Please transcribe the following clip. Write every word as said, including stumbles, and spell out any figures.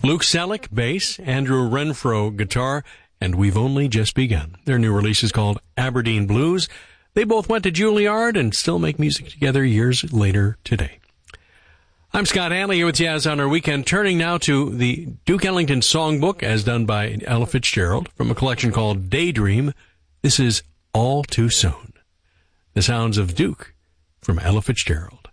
Luke Selleck, bass, Andrew Renfro, guitar, and We've Only Just Begun. Their new release is called Aberdeen Blues. They both went to Juilliard and still make music together years later today. I'm Scott Hanley here with Jazz on our weekend, turning now to the Duke Ellington Songbook as done by Ella Fitzgerald from a collection called Daydream. This is All Too Soon. The sounds of Duke from Ella Fitzgerald.